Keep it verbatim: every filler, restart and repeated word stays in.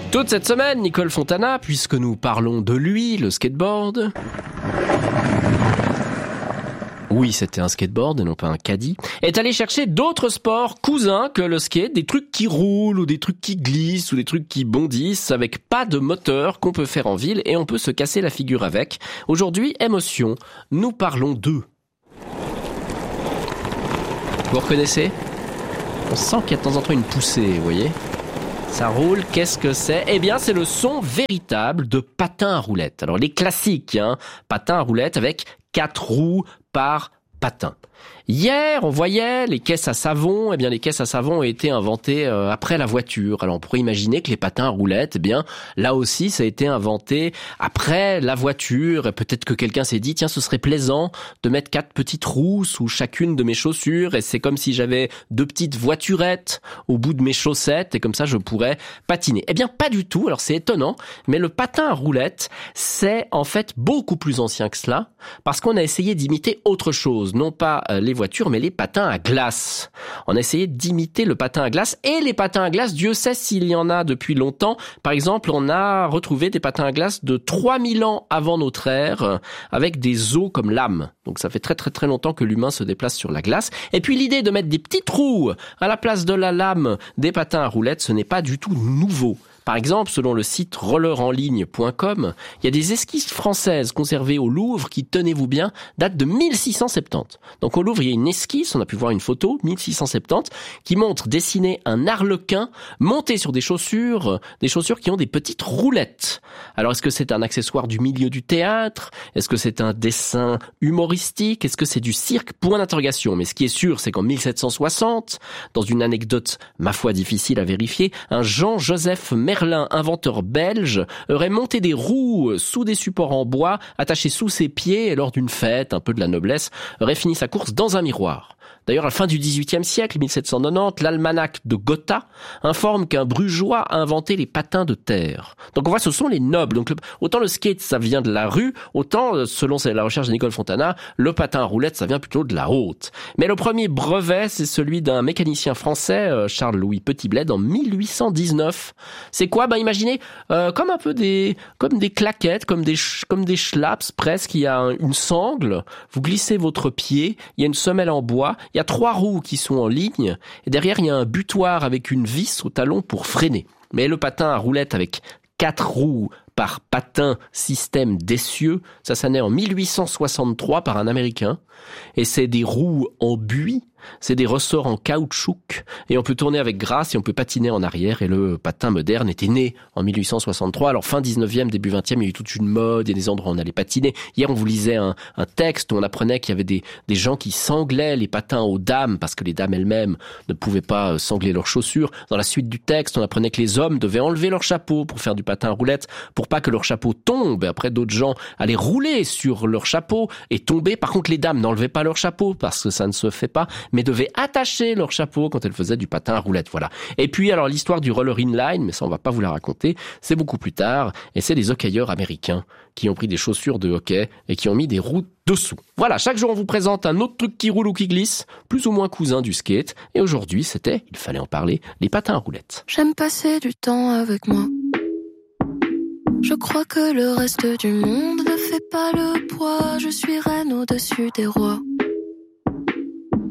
Toute cette semaine, Nicole Fontana, puisque nous parlons de lui, le skateboard. Oui, c'était un skateboard et non pas un caddie, est allé chercher d'autres sports cousins que le skate, des trucs qui roulent ou des trucs qui glissent ou des trucs qui bondissent avec pas de moteur qu'on peut faire en ville et on peut se casser la figure avec. Aujourd'hui, émotion, nous parlons d'eux. Vous reconnaissez ? On sent qu'il y a de temps en temps une poussée, vous voyez ? Ça roule, qu'est-ce que c'est ? Eh bien, c'est le son véritable de patin à roulettes. Alors, les classiques, hein, patin à roulettes avec quatre roues par patin. Hier, on voyait les caisses à savon. Eh bien, les caisses à savon ont été inventées euh, après la voiture. Alors, on pourrait imaginer que les patins à roulettes, eh bien, là aussi, ça a été inventé après la voiture. Et peut-être que quelqu'un s'est dit, tiens, ce serait plaisant de mettre quatre petites roues sous chacune de mes chaussures. Et c'est comme si j'avais deux petites voiturettes au bout de mes chaussettes. Et comme ça, je pourrais patiner. Eh bien, pas du tout. Alors, c'est étonnant. Mais le patin à roulettes, c'est en fait beaucoup plus ancien que cela. Parce qu'on a essayé d'imiter autre chose. Non pas euh, les voitures, mais les patins à glace. On a essayé d'imiter le patin à glace et les patins à glace, Dieu sait s'il y en a depuis longtemps. Par exemple, on a retrouvé des patins à glace de trois mille ans avant notre ère avec des os comme lame. Donc ça fait très très très longtemps que l'humain se déplace sur la glace. Et puis l'idée de mettre des petites roues à la place de la lame des patins à roulettes, ce n'est pas du tout nouveau. Par exemple, selon le site roller en ligne point com, il y a des esquisses françaises conservées au Louvre qui, tenez-vous bien, datent de mille six cent soixante-dix. Donc au Louvre, il y a une esquisse, on a pu voir une photo, mille six cent soixante-dix, qui montre dessiner un arlequin monté sur des chaussures, des chaussures qui ont des petites roulettes. Alors est-ce que c'est un accessoire du milieu du théâtre ? Est-ce que c'est un dessin humoristique ? Est-ce que c'est du cirque ? Point d'interrogation. Mais ce qui est sûr, c'est qu'en mille sept cent soixante, dans une anecdote, ma foi, difficile à vérifier, un Jean-Joseph Merlin, inventeur belge, aurait monté des roues sous des supports en bois, attachés sous ses pieds et lors d'une fête, un peu de la noblesse, aurait fini sa course dans un miroir. D'ailleurs, à la fin du dix-huitième siècle, mille sept cent quatre-vingt-dix, l'almanach de Gotha informe qu'un brugeois a inventé les patins de terre. Donc on voit, ce sont les nobles. Donc le, autant le skate, ça vient de la rue, autant, selon la recherche de Nicole Fontana, le patin à roulettes, ça vient plutôt de la haute. Mais le premier brevet, c'est celui d'un mécanicien français, Charles-Louis Petitbled, en mille huit cent dix-neuf. C'est quoi ? Ben imaginez, euh, comme un peu des, comme des claquettes, comme des, comme des schlaps presque. Il y a un, une sangle, vous glissez votre pied, il y a une semelle en bois, il y a trois roues qui sont en ligne, et derrière il y a un butoir avec une vis au talon pour freiner. Mais le patin à roulettes avec quatre roues par patin système d'essieu, ça, ça naît en mille huit cent soixante-trois par un Américain, et c'est des roues en buis, c'est des ressorts en caoutchouc, et on peut tourner avec grâce et on peut patiner en arrière, et le patin moderne était né en mille huit cent soixante-trois. Alors fin dix-neuvième, début vingtième, il y a eu toute une mode, il y a des endroits où on allait patiner. Hier, on vous lisait un, un texte où on apprenait qu'il y avait des, des gens qui sanglaient les patins aux dames, parce que les dames elles-mêmes ne pouvaient pas sangler leurs chaussures. Dans la suite du texte, on apprenait que les hommes devaient enlever leur chapeau pour faire du patin à roulettes, pour pas que leur chapeau tombe. Après, d'autres gens allaient rouler sur leur chapeau et tomber. Par contre, les dames n'enlevaient pas leur chapeau, parce que ça ne se fait pas, mais devaient attacher leur chapeau quand elles faisaient du patin à roulettes, voilà. Et puis, alors, l'histoire du roller inline, mais ça, on va pas vous la raconter, c'est beaucoup plus tard, et c'est des hockeyeurs américains qui ont pris des chaussures de hockey et qui ont mis des roues dessous. Voilà, chaque jour, on vous présente un autre truc qui roule ou qui glisse, plus ou moins cousin du skate, et aujourd'hui, c'était, il fallait en parler, les patins à roulettes. J'aime passer du temps avec moi. Je crois que le reste du monde ne fait pas le poids. Je suis reine au-dessus des rois.